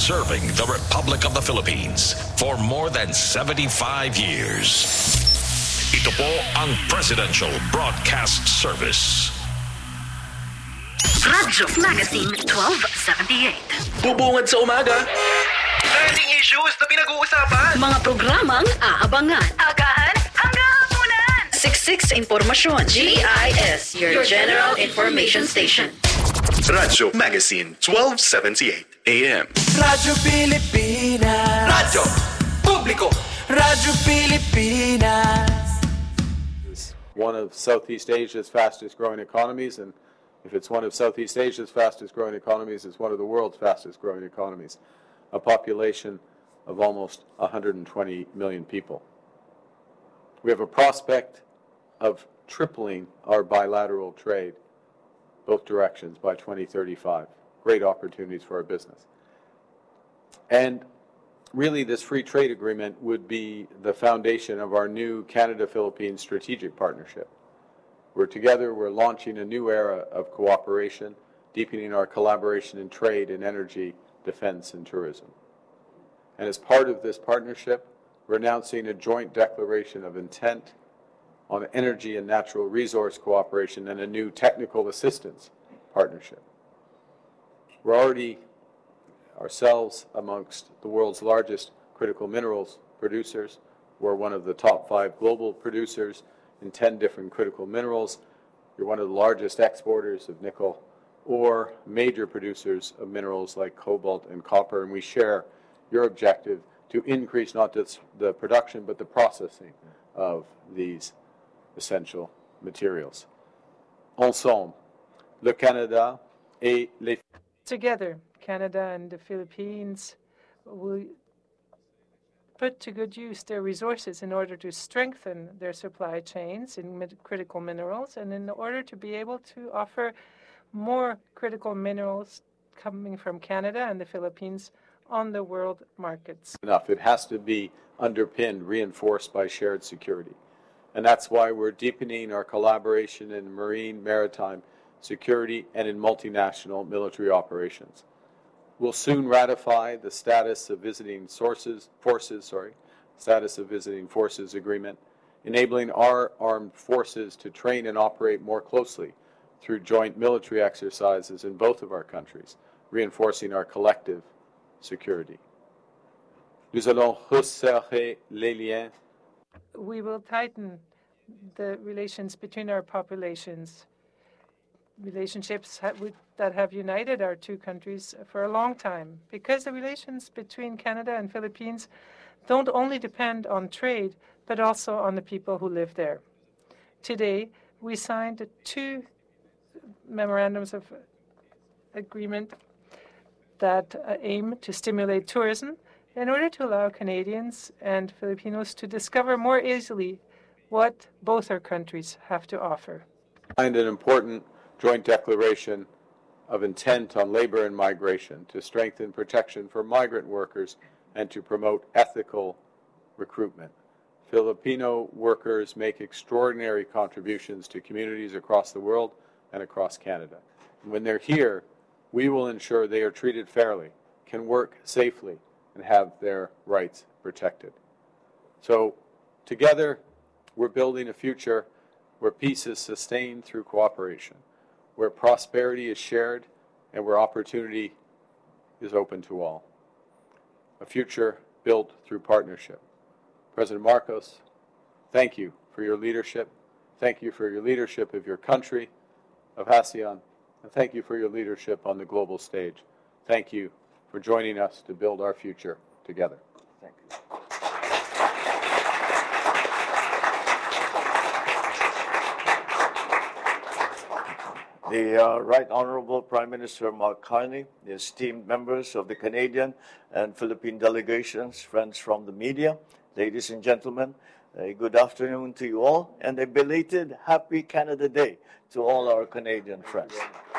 serving the Republic of the Philippines for more than 75 years. Ito po ang Presidential Broadcast Service. Radyo Magazine 1278. Bubungad sa umaga. Trending issues na pinag-uusapan. Mga programang aabangan. Agahan hanggang hapunan. Siksik sa impormasyon. GIS, your General Information Station. Radyo Magazine 1278 AM. Radyo Pilipinas. Radyo Publiko. Radyo Pilipinas. It's one of Southeast Asia's fastest growing economies, and if it's one of Southeast Asia's fastest growing economies, it's one of the world's fastest growing economies. A population of almost 120 million people. We have a prospect of tripling our bilateral trade, both directions, by 2035. Great opportunities for our business. And really, this free trade agreement would be the foundation of our new Canada-Philippines strategic partnership. We're launching a new era of cooperation, deepening our collaboration in trade and energy, defense, and tourism. And as part of this partnership, we're announcing a joint declaration of intent on energy and natural resource cooperation and a new technical assistance partnership. We're already ourselves amongst the world's largest critical minerals producers. We're one of the top 5 global producers in 10 different critical minerals. You're one of the largest exporters of nickel or major producers of minerals like cobalt and copper, and we share your objective to increase not just the production but the processing of these essential materials. Ensemble, le Canada et les... Together, Canada and the Philippines will put to good use their resources in order to strengthen their supply chains in critical minerals and in order to be able to offer more critical minerals coming from Canada and the Philippines on the world markets. Enough. It has to be underpinned, reinforced by shared security. And that's why we're deepening our collaboration in marine, maritime security and in multinational military operations. We'll soon ratify the Status of Visiting Forces Agreement, enabling our armed forces to train and operate more closely through joint military exercises in both of our countries, reinforcing our collective security. Nous allons resserrer les liens. We will tighten the relations between our populations, relationships that have united our two countries for a long time, because the relations between Canada and Philippines don't only depend on trade, but also on the people who live there. Today, we signed 2 memorandums of agreement that aim to stimulate tourism in order to allow Canadians and Filipinos to discover more easily what both our countries have to offer. Signed an important joint declaration of intent on labor and migration to strengthen protection for migrant workers and to promote ethical recruitment. Filipino workers make extraordinary contributions to communities across the world and across Canada. And when they're here, we will ensure they are treated fairly, can work safely, and have their rights protected. So together, we're building a future where peace is sustained through cooperation, where prosperity is shared, and where opportunity is open to all. A future built through partnership. President Marcos, thank you for your leadership. Thank you for your leadership of your country, of ASEAN, and thank you for your leadership on the global stage. Thank you for joining us to build our future together. Thank you. The Right Honorable Prime Minister Mark Carney, the esteemed members of the Canadian and Philippine delegations, friends from the media, ladies and gentlemen, a good afternoon to you all, and a belated Happy Canada Day to all our Canadian friends.